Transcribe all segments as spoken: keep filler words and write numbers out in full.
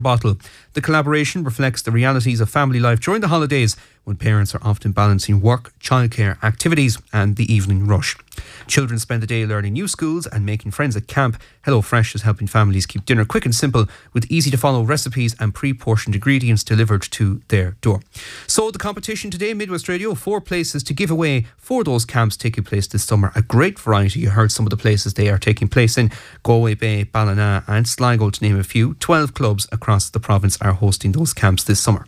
bottle. The collaboration reflects the realities of family life during the holidays, when parents are often balancing work, childcare, activities and the evening rush. Children spend the day learning new skills and making friends at camp. HelloFresh is helping families keep dinner quick and simple with easy-to-follow recipes and pre-portioned ingredients delivered to their door. So the competition today, Midwest Radio, four places to give away for those camps taking place this summer. A great variety. You heard some of the places they are taking place in: Galway Bay, Ballina and Sligo, to name a few. twelve clubs across the province are hosting those camps this summer.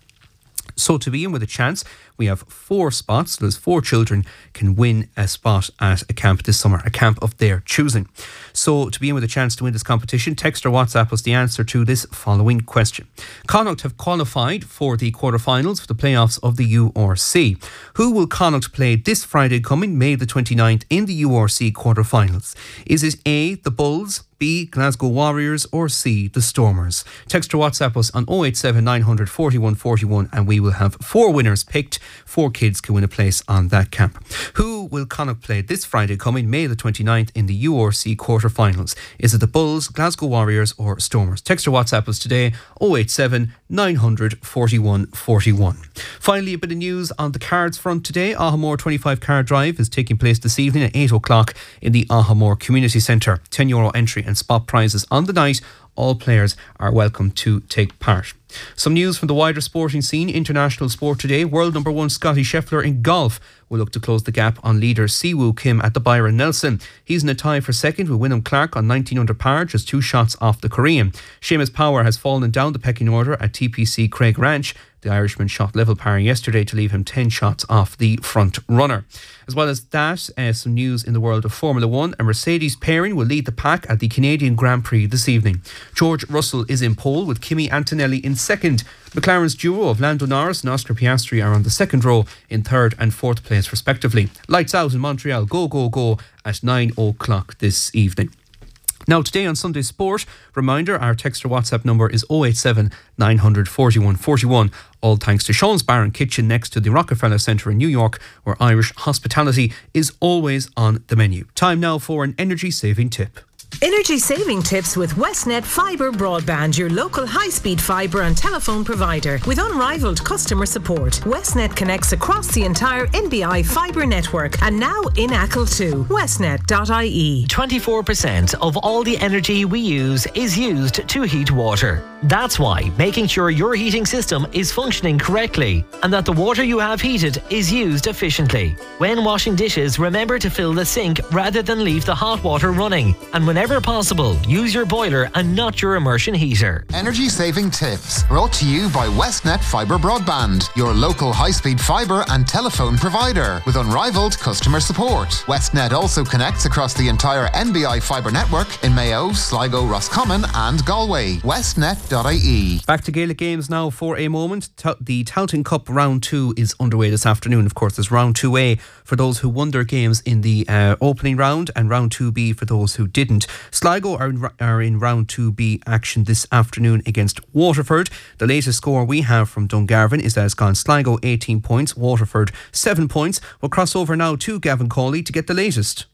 So to begin with a chance, we have four spots. There's four children can win a spot at a camp this summer, a camp of their choosing. So to begin with a chance to win this competition, text or WhatsApp us the answer to this following question. Connacht have qualified for the quarterfinals for the playoffs of the U R C. Who will Connacht play this Friday coming, May the twenty-ninth, in the U R C quarterfinals? Is it A, the Bulls, B, Glasgow Warriors, or C, the Stormers? Text or WhatsApp us on oh eight seven nine hundred forty-one forty-one and we will have four winners picked. Four kids can win a place on that camp. Who will Connacht play this Friday coming, May the twenty-ninth, in the U R C quarterfinals? Is it the Bulls, Glasgow Warriors or Stormers? Text or WhatsApp us today, oh eight seven nine hundred forty-one forty-one. Finally, a bit of news on the cards front today. Ahamore twenty-five card drive is taking place this evening at eight o'clock in the Ahamore Community Centre. ten euro entry and spot prizes on the night. All players are welcome to take part. Some news from the wider sporting scene. International sport today. World number one Scotty Scheffler in golf will look to close the gap on leader Siwoo Kim at the Byron Nelson. He's in a tie for second with Wyndham Clark on nineteen under par, just two shots off the Korean. Seamus Power has fallen down the pecking order at T P C Craig Ranch. The Irishman shot level par yesterday to leave him ten shots off the front runner. As well as that, uh, some news in the world of Formula One. A Mercedes pairing will lead the pack at the Canadian Grand Prix this evening. George Russell is in pole with Kimi Antonelli in second. McLaren's duo of Lando Norris and Oscar Piastri are on the second row in third and fourth place respectively. Lights out in Montreal, go, go, go at nine o'clock this evening. Now today on Sunday Sport, reminder, our text or WhatsApp number is oh eight seven nine hundred forty-one forty-one. All thanks to Sean's Bar and Kitchen next to the Rockefeller Centre in New York, where Irish hospitality is always on the menu. Time now for an energy saving tip. Energy saving tips with Westnet Fibre Broadband, your local high-speed fibre and telephone provider. With unrivaled customer support, Westnet connects across the entire N B I fibre network and now in Achill too. Westnet dot I E. twenty-four percent of all the energy we use is used to heat water. That's why making sure your heating system is functioning correctly and that the water you have heated is used efficiently. When washing dishes, remember to fill the sink rather than leave the hot water running. And whenever Whenever possible, use your boiler and not your immersion heater. Energy saving tips brought to you by Westnet Fibre Broadband, your local high-speed fibre and telephone provider with unrivaled customer support. Westnet also connects across the entire N B I fibre network in Mayo, Sligo, Roscommon and Galway. Westnet dot I E. Back to Gaelic games now for a moment. The Tailteann Cup round two is underway this afternoon. Of course, there's round two A for those who won their games in the uh, opening round and round two B for those who didn't. Sligo are in, are in round two B action this afternoon against Waterford. The latest score we have from Dungarvan is that it's gone Sligo eighteen points, Waterford seven points. We'll cross over now to Gavin Cawley to get the latest.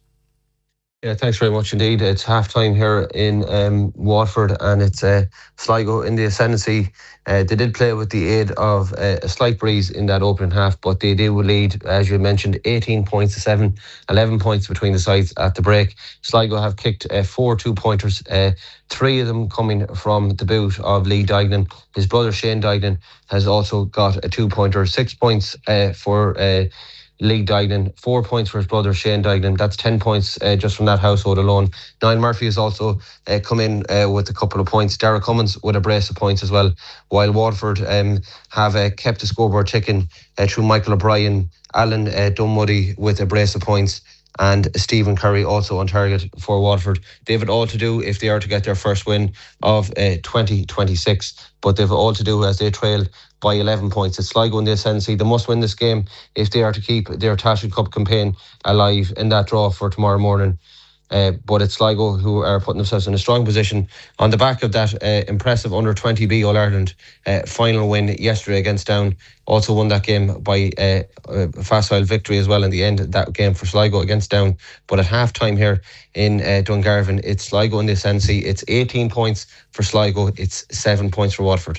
Yeah, thanks very much indeed. It's half time here in um, Waterford and it's uh, Sligo in the ascendancy. Uh, they did play with the aid of uh, a slight breeze in that opening half, but they did lead, as you mentioned, eighteen points to seven, eleven points between the sides at the break. Sligo have kicked uh, four two-pointers, uh, three of them coming from the boot of Lee Dignan. His brother Shane Dignan has also got a two-pointer, six points uh, for Uh, Lee Dignan, four points for his brother Shane Dignan. That's ten points uh, just from that household alone. Niall Murphy has also uh, come in uh, with a couple of points. Derek Cummins with a brace of points as well, while Waterford um, have uh, kept the scoreboard ticking uh, through Michael O'Brien, Alan uh, Dunmuddy with a brace of points, and Stephen Curry also on target for Waterford. They have it all to do if they are to get their first win of uh, twenty twenty-six, but they have it all to do as they trail by eleven points. It's Sligo in the ascendancy. They must win this game if they are to keep their Tailteann Cup campaign alive in that draw for tomorrow morning. Uh, but it's Sligo who are putting themselves in a strong position on the back of that uh, impressive under twenty B All-Ireland uh, final win yesterday against Down. Also won that game by uh, a facile victory as well in the end, that game for Sligo against Down. But at half time here in uh, Dungarvan, it's Sligo in the ascendancy. It's eighteen points for Sligo, it's seven points for Waterford.